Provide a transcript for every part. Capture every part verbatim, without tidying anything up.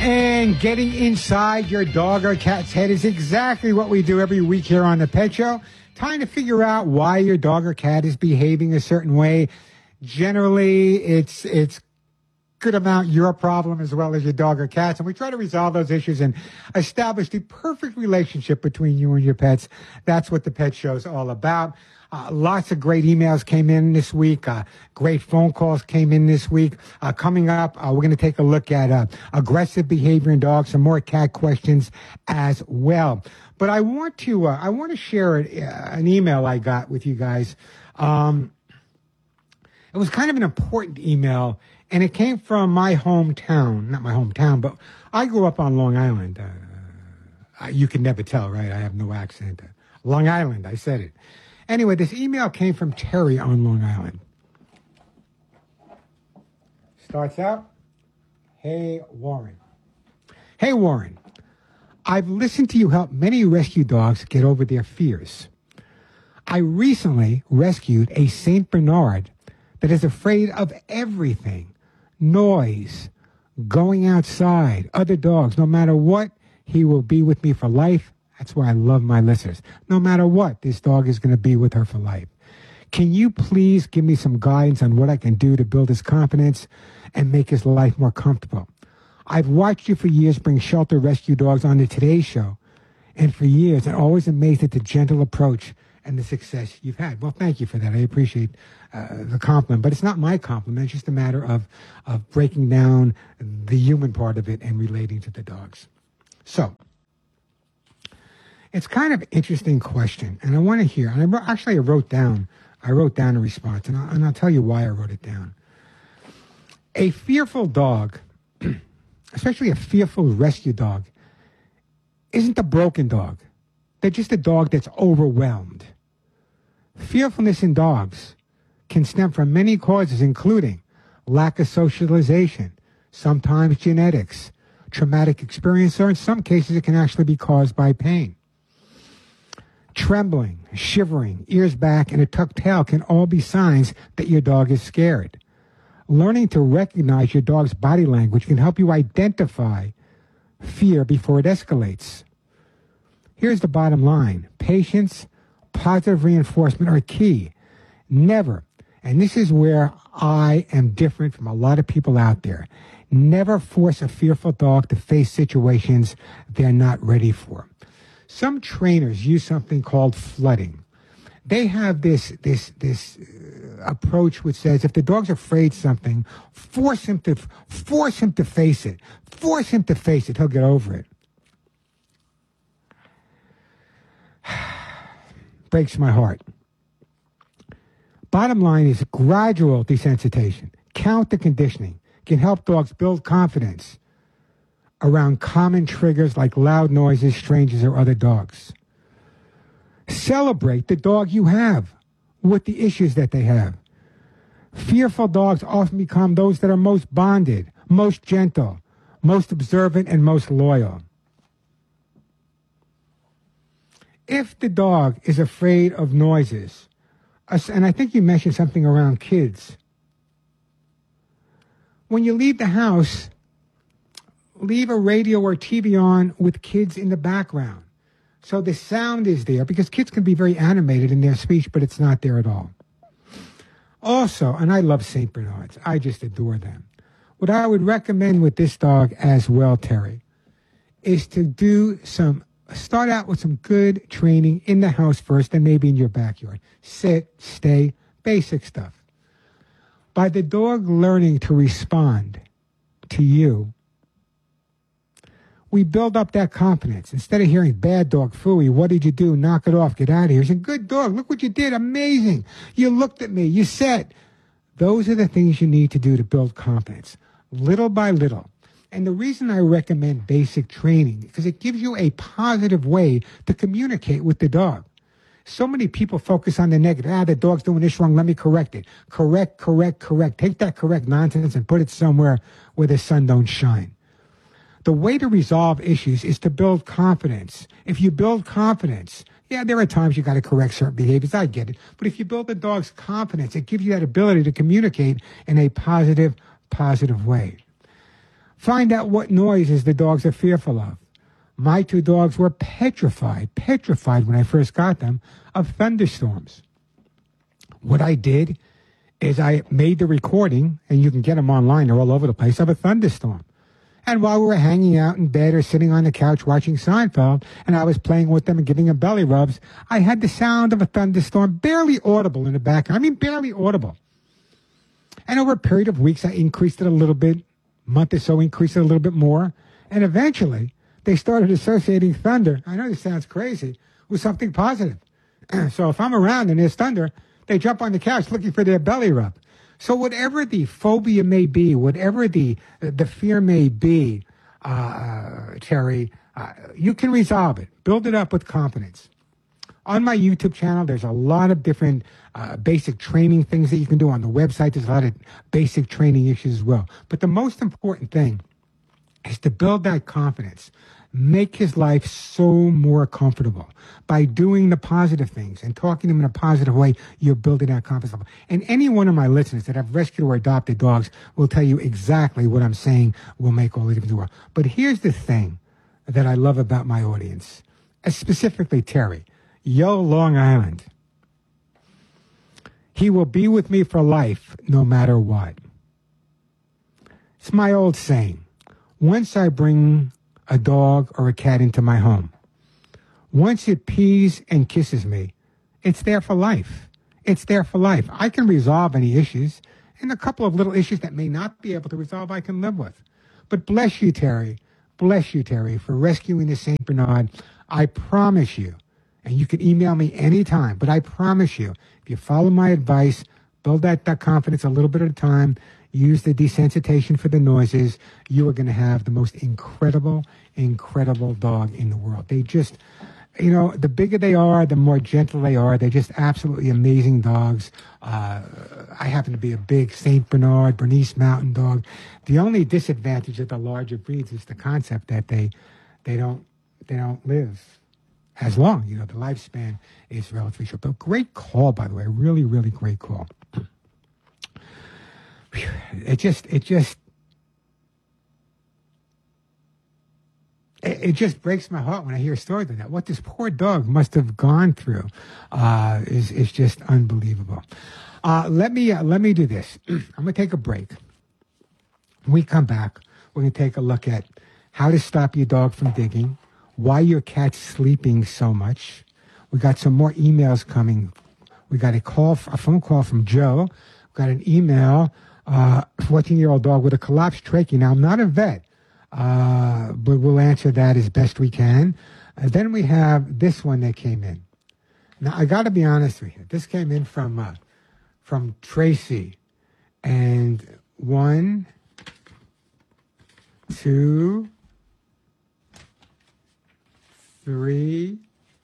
And getting inside your dog or cat's head is exactly what we do every week here on The Pet Show. Trying to figure out why your dog or cat is behaving a certain way. Generally, it's it's good amount your problem as well as your dog or cat's. And we try to resolve those issues and establish the perfect relationship between you and your pets. That's what The Pet Show is all about. Uh, lots of great emails came in this week. Uh, great phone calls came in this week. Uh, coming up, uh, we're going to take a look at uh, aggressive behavior in dogs, some more cat questions as well. But I want to uh, I want to share it, uh, an email I got with you guys. Um, it was kind of an important email, and it came from my hometown. Not my hometown, but I grew up on Long Island. Uh, you can never tell, right? I have no accent. Uh, Long Island, I said it. Anyway, this email came from Terry on Long Island. Starts out, hey, Warren. Hey, Warren, I've listened to you help many rescue dogs get over their fears. I recently rescued a Saint Bernard that is afraid of everything. Noise, going outside, other dogs. No matter what, he will be with me for life. That's why I love my listeners. No matter what, this dog is going to be with her for life. Can you please give me some guidance on what I can do to build his confidence and make his life more comfortable? I've watched you for years bring shelter rescue dogs on the Today Show, and for years, I'm always amazed at the gentle approach and the success you've had. Well, thank you for that. I appreciate uh, the compliment, but it's not my compliment. It's just a matter of, of breaking down the human part of it and relating to the dogs. So, it's kind of an interesting question, and I want to hear. And I wrote, actually, I wrote down, I wrote down a response, and I'll, and I'll tell you why I wrote it down. A fearful dog, especially a fearful rescue dog, isn't a broken dog. They're just a dog that's overwhelmed. Fearfulness in dogs can stem from many causes, including lack of socialization, sometimes genetics, traumatic experience, or in some cases, it can actually be caused by pain. Trembling, shivering, ears back, and a tucked tail can all be signs that your dog is scared. Learning to recognize your dog's body language can help you identify fear before it escalates. Here's the bottom line. Patience, positive reinforcement are key. Never, and this is where I am different from a lot of people out there, never force a fearful dog to face situations they're not ready for. Some trainers use something called flooding. They have this this this uh, approach which says if the dog's afraid of something, force him to force him to face it. Force him to face it. He'll get over it. Breaks my heart. Bottom line is gradual desensitization, counter conditioning can help dogs build confidence around common triggers like loud noises, strangers, or other dogs. Celebrate the dog you have with the issues that they have. Fearful dogs often become those that are most bonded, most gentle, most observant, and most loyal. If the dog is afraid of noises, and I think you mentioned something around kids, when you leave the house, leave a radio or T V on with kids in the background. So the sound is there, because kids can be very animated in their speech, but it's not there at all. Also, and I love Saint Bernards. I just adore them. What I would recommend with this dog as well, Terry, is to do some, start out with some good training in the house first, and maybe in your backyard. Sit, stay, basic stuff. By the dog learning to respond to you, we build up that confidence. Instead of hearing bad dog, phooey, what did you do? Knock it off, get out of here. It's a good dog. Look what you did. Amazing. You looked at me. You said. Those are the things you need to do to build confidence, little by little. And the reason I recommend basic training, because it gives you a positive way to communicate with the dog. So many people focus on the negative. Ah, the dog's doing this wrong. Let me correct it. Correct, correct, correct. Take that correct nonsense and put it somewhere where the sun don't shine. The way to resolve issues is to build confidence. If you build confidence, yeah, there are times you got to correct certain behaviors. I get it. But if you build the dog's confidence, it gives you that ability to communicate in a positive, positive way. Find out what noises the dogs are fearful of. My two dogs were petrified, petrified when I first got them, of thunderstorms. What I did is I made the recording, and you can get them online, they're all over the place, of a thunderstorm. And while we were hanging out in bed or sitting on the couch watching Seinfeld, and I was playing with them and giving them belly rubs, I had the sound of a thunderstorm barely audible in the background. I mean, barely audible. And over a period of weeks, I increased it a little bit, month or so, increased it a little bit more. And eventually, they started associating thunder, I know this sounds crazy, with something positive. So if I'm around and there's thunder, they jump on the couch looking for their belly rub. So whatever the phobia may be, whatever the the fear may be, uh, Terry, uh, you can resolve it. Build it up with confidence. On my YouTube channel, there's a lot of different uh, basic training things that you can do. On the website, there's a lot of basic training issues as well. But the most important thing is to build that confidence. Make his life so more comfortable. By doing the positive things and talking to him in a positive way, you're building that confidence level. And any one of my listeners that have rescued or adopted dogs will tell you exactly what I'm saying will make all the difference in the world. But here's the thing that I love about my audience, uh, specifically Terry. Yo, Long Island. He will be with me for life no matter what. It's my old saying. Once I bring a dog or a cat into my home, once it pees and kisses me, it's there for life. It's there for life. I can resolve any issues, and a couple of little issues that may not be able to resolve, I can live with. But bless you, Terry. Bless you, Terry, for rescuing the Saint Bernard. I promise you, and you can email me anytime, but I promise you, if you follow my advice, build that, that confidence a little bit at a time, use the desensitization for the noises, you are going to have the most incredible, incredible dog in the world. They just, you know, the bigger they are, the more gentle they are. They're just absolutely amazing dogs. Uh, I happen to be a big Saint Bernard, Bernese Mountain Dog. The only disadvantage of the larger breeds is the concept that they, they don't, they don't live as long. You know, the lifespan is relatively short. But great call, by the way. Really, really great call. It just, it just, it, it just breaks my heart when I hear stories like that. What this poor dog must have gone through uh, is is just unbelievable. Uh, let me uh, let me do this. I'm gonna take a break. When we come back, we're gonna take a look at how to stop your dog from digging, why your cat's sleeping so much. We got some more emails coming. We got a call, a phone call from Joe. We got an email. Uh, fourteen-year-old dog with a collapsed trachea. Now, I'm not a vet, uh, but we'll answer that as best we can. And then we have this one that came in. Now, I got to be honest with you. This came in from uh, from Tracy. And one, two, three,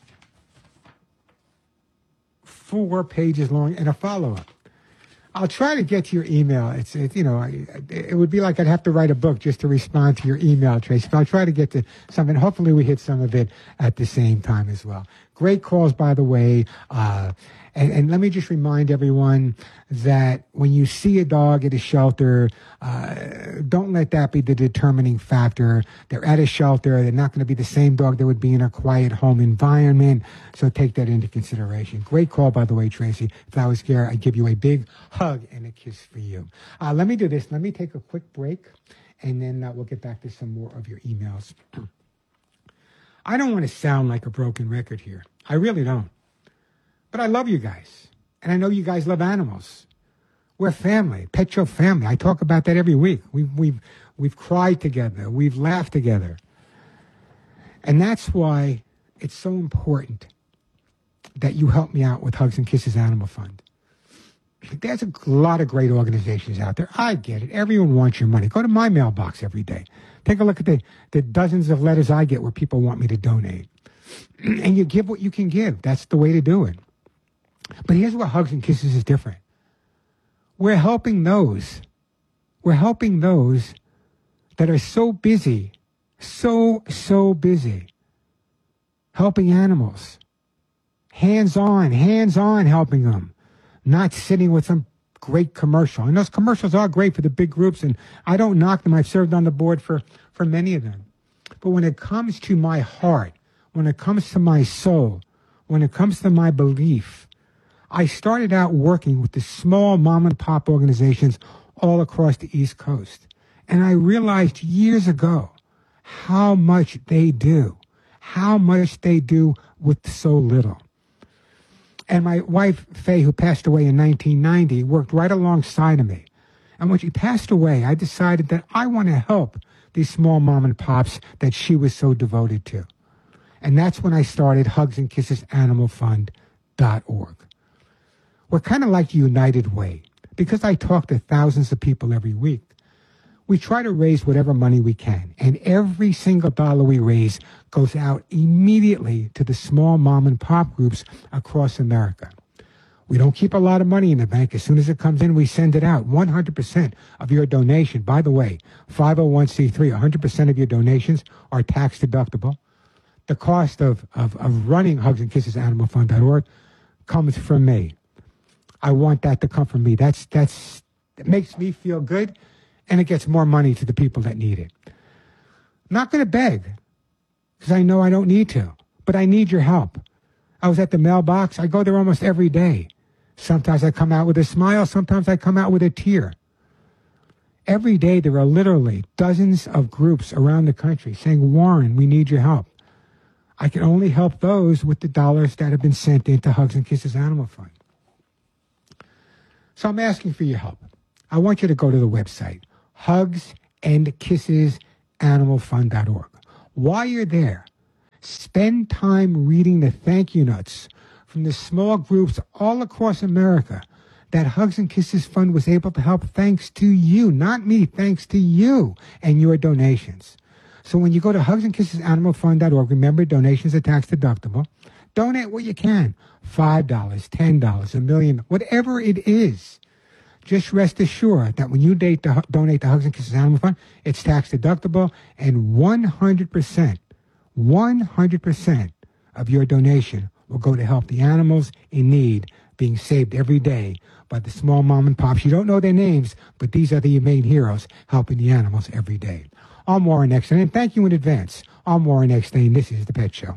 four pages long, and a follow-up. I'll try to get to your email. It's, it, you know, I, it would be like I'd have to write a book just to respond to your email, Tracy. But I'll try to get to something. Hopefully we hit some of it at the same time as well. Great calls, by the way. Uh, and, and let me just remind everyone that when you see a dog at a shelter, uh, don't let that be the determining factor. They're at a shelter. They're not going to be the same dog that would be in a quiet home environment. So take that into consideration. Great call, by the way, Tracy. If I was here, I'd give you a big hug and a kiss for you. Uh, let me do this. Let me take a quick break, and then uh, we'll get back to some more of your emails. I don't want to sound like a broken record here. I really don't. But I love you guys. And I know you guys love animals. We're family, Pet Show family. I talk about that every week. We've, we've, we've cried together. We've laughed together. And that's why it's so important that you help me out with Hugs and Kisses Animal Fund. There's a lot of great organizations out there. I get it. Everyone wants your money. Go to my mailbox every day. Take a look at the, the dozens of letters I get where people want me to donate. And you give what you can give. That's the way to do it. But here's where Hugs and Kisses is different. We're helping those. We're helping those that are so busy, so, so busy, helping animals. Hands-on, hands-on helping them. Not sitting with some great commercial. And those commercials are great for the big groups, and I don't knock them. I've served on the board for, for many of them. But when it comes to my heart, when it comes to my soul, when it comes to my belief, I started out working with the small mom and pop organizations all across the East Coast. And I realized years ago how much they do, how much they do with so little. And my wife, Faye, who passed away in nineteen ninety, worked right alongside of me. And when she passed away, I decided that I want to help these small mom and pops that she was so devoted to. And that's when I started Hugs and Kisses Animal Fund dot org. We're kind of like the United Way. Because I talk to thousands of people every week, we try to raise whatever money we can. And every single dollar we raise goes out immediately to the small mom and pop groups across America. We don't keep a lot of money in the bank. As soon as it comes in, we send it out. one hundred percent of your donation, by the way, five oh one c three, one hundred percent of your donations are tax deductible. The cost of, of, of running Hugs and Kisses Animal Fund dot org comes from me. I want that to come from me. That's, that's, it makes me feel good, and it gets more money to the people that need it. I'm not going to beg, because I know I don't need to, but I need your help. I was at the mailbox. I go there almost every day. Sometimes I come out with a smile. Sometimes I come out with a tear. Every day there are literally dozens of groups around the country saying, Warren, we need your help. I can only help those with the dollars that have been sent into Hugs and Kisses Animal Fund. So I'm asking for your help. I want you to go to the website, Hugs and Kisses Animal Fund dot org. While you're there, spend time reading the thank you notes from the small groups all across America that Hugs and Kisses Fund was able to help thanks to you, not me, thanks to you and your donations. So when you go to Hugs and Kisses Animal Fund dot org, remember donations are tax deductible. Donate what you can, five dollars, ten dollars, a million, whatever it is. Just rest assured that when you donate to, donate to Hugs and Kisses Animal Fund, it's tax deductible, and one hundred percent, one hundred percent of your donation will go to help the animals in need being saved every day by the small mom and pops. You don't know their names, but these are the main heroes helping the animals every day. I'm Warren Eckstein, and thank you in advance. I'm Warren Eckstein. This is The Pet Show.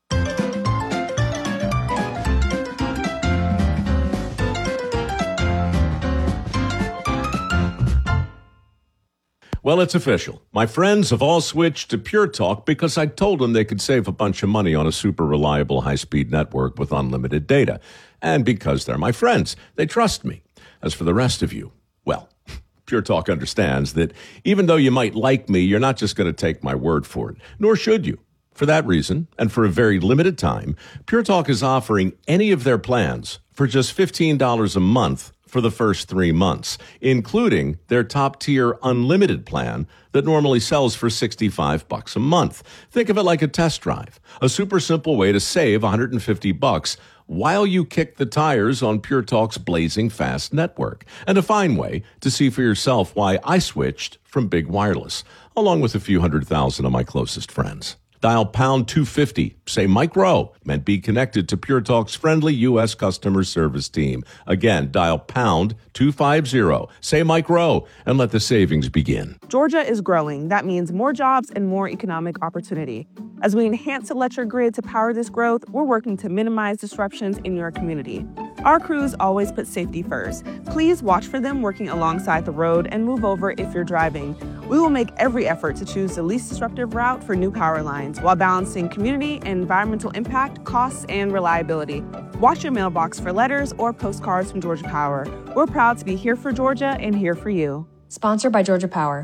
Well, it's official. My friends have all switched to Pure Talk because I told them they could save a bunch of money on a super reliable high-speed network with unlimited data. And because they're my friends, they trust me. As for the rest of you, well, Pure Talk understands that even though you might like me, you're not just going to take my word for it, nor should you. For that reason, and for a very limited time, Pure Talk is offering any of their plans for just fifteen dollars a month for the first three months, including their top-tier unlimited plan that normally sells for sixty-five bucks a month. Think of it like a test drive, a super simple way to save one hundred fifty bucks while you kick the tires on Pure Talk's blazing fast network, and a fine way to see for yourself why I switched from big wireless, along with a few hundred thousand of my closest friends. Dial pound two fifty, say Mike Rowe, and be connected to Pure Talk's friendly U S customer service team. Again, dial pound two fifty, say Mike Rowe, and let the savings begin. Georgia is growing. That means more jobs and more economic opportunity. As we enhance electric grid to power this growth, we're working to minimize disruptions in your community. Our crews always put safety first. Please watch for them working alongside the road and move over if you're driving. We will make every effort to choose the least disruptive route for new power lines while balancing community and environmental impact, costs, and reliability. Watch your mailbox for letters or postcards from Georgia Power. We're proud to be here for Georgia and here for you. Sponsored by Georgia Power.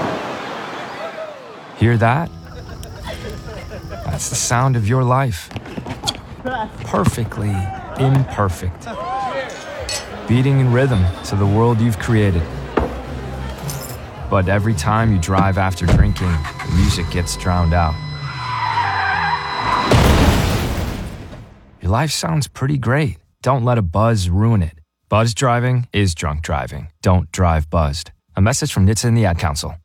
Hear that? That's the sound of your life. Perfectly imperfect. Beating in rhythm to the world you've created. But every time you drive after drinking, the music gets drowned out. Your life sounds pretty great. Don't let a buzz ruin it. Buzz driving is drunk driving. Don't drive buzzed. A message from N H T S A and the Ad Council.